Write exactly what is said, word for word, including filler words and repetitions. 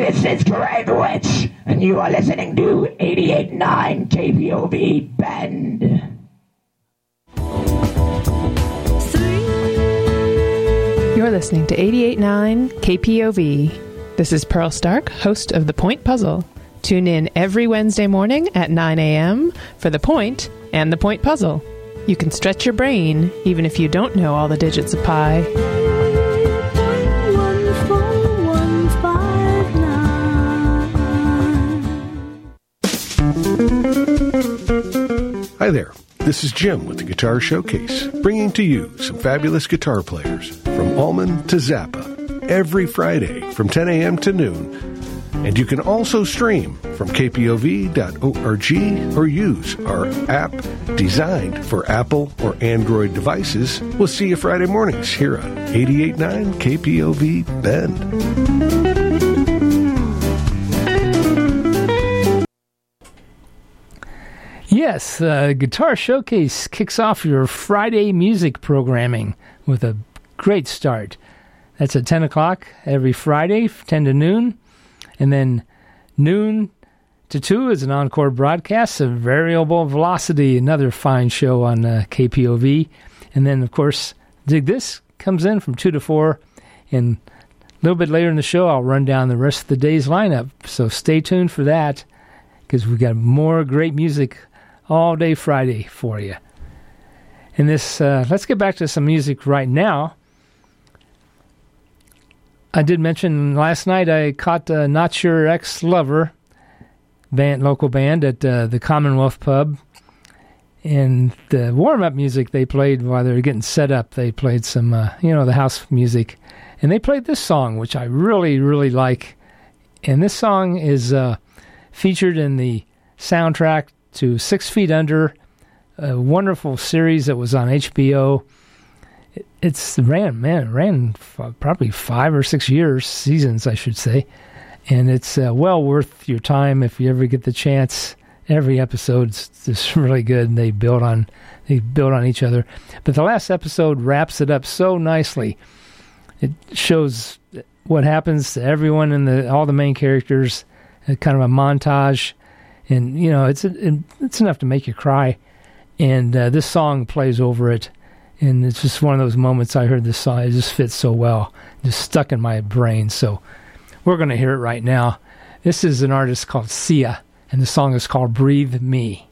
this is Greg Witch, and you are listening to eighty-eight point nine K P O V Bend. You're listening to eighty-eight point nine K P O V. This is Pearl Stark, host of The Point Puzzle. Tune in every Wednesday morning at nine a.m. for The Point and The Point Puzzle. You can stretch your brain, even if you don't know all the digits of pi. Hi there, this is Jim with the Guitar Showcase, bringing to you some fabulous guitar players from Allman to Zappa, every Friday from ten a.m. to noon. And you can also stream from K P O V dot org or use our app designed for Apple or Android devices. We'll see you Friday mornings here on eighty-eight point nine K P O V Bend. Yes, uh, Guitar Showcase kicks off your Friday music programming with a great start. That's at ten o'clock every Friday, ten to noon. And then noon to two is an encore broadcast of Variable Velocity, another fine show on uh, K P O V. And then, of course, Dig This comes in from two to four. And a little bit later in the show, I'll run down the rest of the day's lineup. So stay tuned for that, because we've got more great music all day Friday for you. And this, uh, let's get back to some music right now. I did mention last night I caught uh, Not Your Ex-Lover, band, local band at uh, the Commonwealth Pub. And the warm-up music they played while they were getting set up, they played some, uh, you know, the house music. And they played this song, which I really, really like. And this song is uh, featured in the soundtrack to Six Feet Under, a wonderful series that was on H B O. It's ran, man, it ran f- probably five or six years, seasons, I should say. And it's uh, well worth your time if you ever get the chance. Every episode's just really good, and they build on they build on each other. But the last episode wraps it up so nicely. It shows what happens to everyone in the all the main characters, uh, kind of a montage. And, you know, it's it's enough to make you cry. And uh, this song plays over it. And it's just one of those moments I heard this song. It just fits so well. Just stuck in my brain. So we're going to hear it right now. This is an artist called Sia. And the song is called Breathe Me.